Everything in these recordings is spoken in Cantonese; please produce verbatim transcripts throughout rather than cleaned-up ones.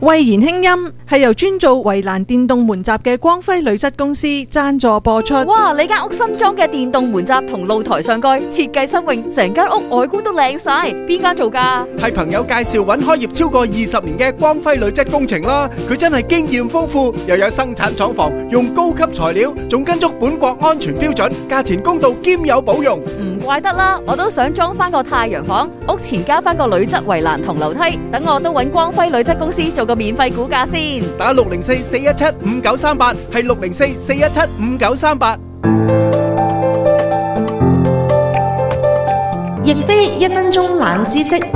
慧言輕音係由專做圍欄電動門閘嘅光輝鋁質公司贊助播出。 哇！你間屋新裝嘅電動門閘同露台上蓋設計新穎，成間屋外觀都靚晒。邊間做㗎？ 係朋友介紹揾開業超過二十年嘅光輝鋁質工程啦。佢真係經驗豐富，又有生產廠房，用高級材料，仲跟足本國安全標準，價錢公道兼有保用。 唔怪得啦，我都想裝翻個太陽房，屋前加翻個鋁質圍欄同樓梯，等我都揾光輝鋁質公司做個免費估價先。 打六零四四一七五九三八，係六零四四一七五九三八。 亦非一分鐘冷知識。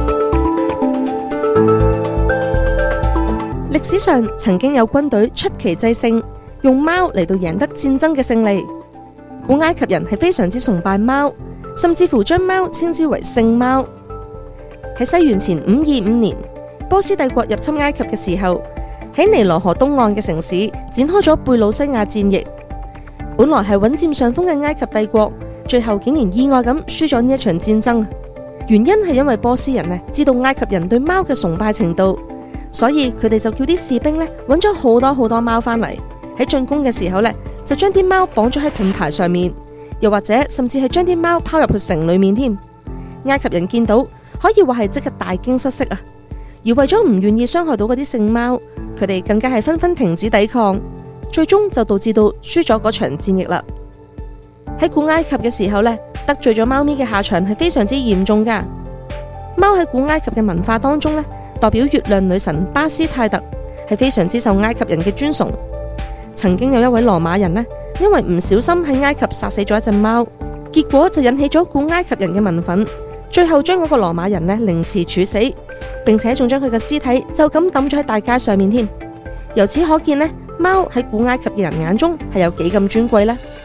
歷史上曾經有軍隊出奇制勝，用貓嚟到贏得戰爭嘅勝利。古埃及人係非常之崇拜貓，甚至乎將貓稱之為聖貓。喺西元前五二五年，波斯帝國入侵埃及嘅時候，喺尼羅河東岸嘅城市展開咗貝魯西亞戰役。本來係穩佔上風嘅埃及帝國，最後竟然意外咁輸咗呢一場戰爭。原因係因為波斯人呢知道埃及人對貓嘅崇拜程度，所以佢哋就叫啲士兵呢揾咗好多好多貓返嚟，喺進攻嘅時候呢就將啲貓綁咗喺盾牌上面，又或者甚至係將啲貓拋入去城裏面添。埃及人見到可以話係即刻大驚失色啊！而為咗唔願意傷害到嗰啲聖貓，佢哋更加係紛紛停止抵抗，最終就導致到輸咗嗰場戰役啦。喺古埃及嘅時候呢，得罪咗貓咪嘅下場係非常之嚴重噶。貓喺古埃及嘅文化當中呢，代表月亮女神巴斯泰特，係非常之受埃及人嘅尊崇。曾經有一位羅馬人呢，因為唔小心喺埃及殺死咗一隻貓，結果就引起咗古埃及人嘅民憤，最後將嗰個羅馬人呢凌遲處死，並且仲將佢嘅屍體就咁抌咗喺大街上面添。由此可見呢，貓喺古埃及嘅人眼中係有幾咁尊貴呢？